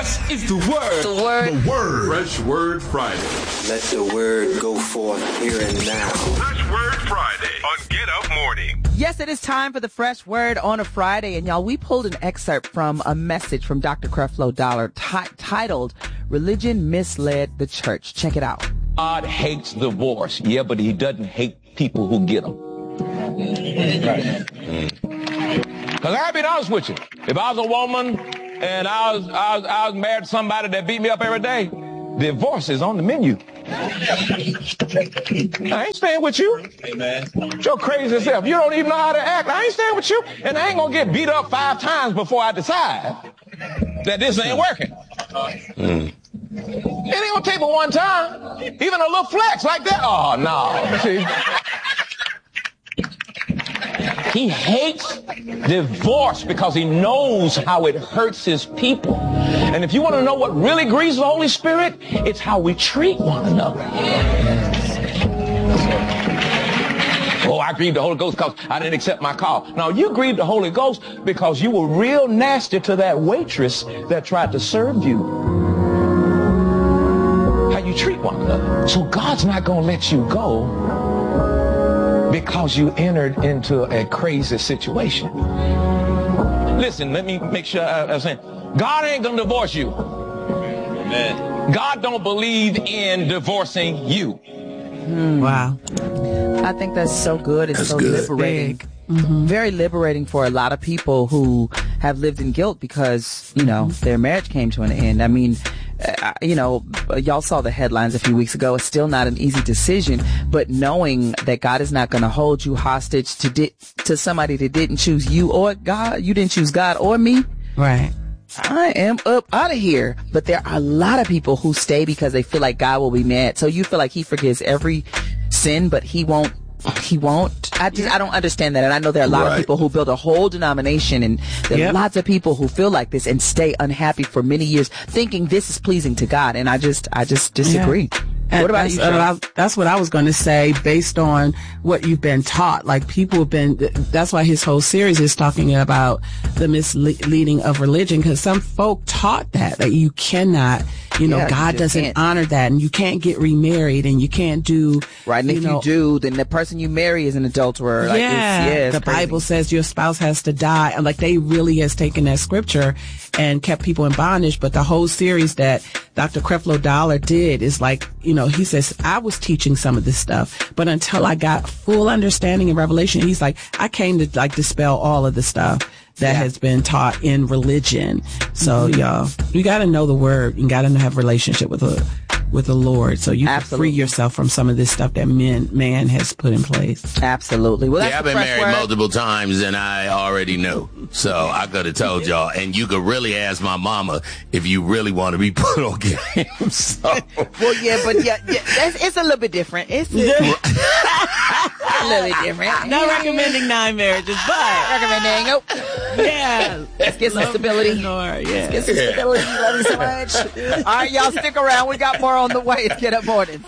What is the word? The word. The word. Fresh Word Friday. Let the word go forth here and now. Fresh Word Friday on Get Up Morning. Yes, it is time for the Fresh Word on a Friday. And y'all, we pulled an excerpt from a message from Dr. Creflo Dollar titled, Religion Misled the Church. Check it out. God hates divorce. Yeah, but he doesn't hate people who get them. Because I gotta be honest with you. If I was a woman and I was married to somebody that beat me up every day, divorce is on the menu. I ain't staying with you. Amen. Your crazy self. You don't even know how to act. I ain't staying with you. And I ain't gonna get beat up 5 times before I decide that this ain't working. It ain't gonna take but one time. Even a little flex like that. Oh, no. See? He hates divorce because he knows how it hurts his people. And if you want to know what really grieves the Holy Spirit, it's how we treat one another. Oh, I grieved the Holy Ghost because I didn't accept my call. No, you grieved the Holy Ghost because you were real nasty to that waitress that tried to serve you. How you treat one another. So God's not going to let you go because you entered into a crazy situation. Listen, let me make sure I'm saying, God ain't gonna divorce you. Amen. God don't believe in divorcing you. Wow. I think that's so good. It's so liberating. Mm-hmm. Very liberating for a lot of people who have lived in guilt because, you know, their marriage came to an end. I mean, you know, y'all saw the headlines a few weeks ago. It's still not an easy decision, but knowing that God is not going to hold you hostage to somebody that didn't choose you or God, you didn't choose God or me. Right. I am up out of here. But there are a lot of people who stay because they feel like God will be mad. So you feel like he forgives every sin, but he won't. I don't understand that. And I know there are a lot of people who build a whole denomination, and there are lots of people who feel like this and stay unhappy for many years thinking this is pleasing to God. And I just disagree. What about you, Sean? That's what I was going to say based on what you've been taught. Like people have been, that's why his whole series is talking about the misleading of religion, because some folk taught that you cannot, God doesn't honor that, and you can't get remarried, and you can't do. Right, and if you do, then the person you marry is an adulterer. Like, the Bible says your spouse has to die. And like they really has taken that scripture and kept people in bondage. But the whole series that Dr. Creflo Dollar did is like, he says, I was teaching some of this stuff, but until I got full understanding and revelation, he's like, I came to like dispel all of the stuff that has been taught in religion. So y'all, you got to know the word. You got to have a relationship with the Lord, so you can free yourself from some of this stuff that man has put in place. Absolutely. Well, I've been married multiple times, and I already know. So I could have told y'all, and you could really ask my mama if you really want to be put on game. So. Well, it's a little bit different. It's a little bit different. Not recommending 9 marriages, but recommending. Nope. Yeah. Let's get some stability. Let's get some stability. Love you so much. All right, y'all, stick around. We got more on the way. It's Get Up Morning.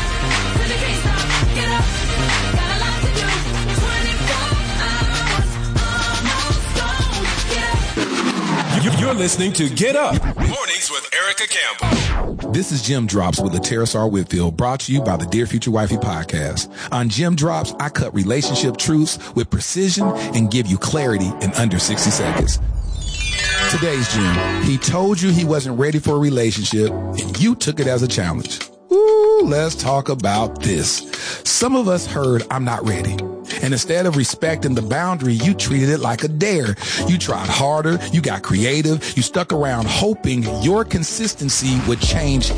You're listening to Get Up Mornings with Erica Campbell. This is Gem Drops with Terrace R. Whitfield, brought to you by the Dear Future Wifey podcast. On Gem Drops, I cut relationship truths with precision and give you clarity in under 60 seconds. Today's gem. He told you he wasn't ready for a relationship, and you took it as a challenge. Ooh, let's talk about this. Some of us heard, I'm not ready. And instead of respecting the boundary, you treated it like a dare. You tried harder. You got creative. You stuck around hoping your consistency would change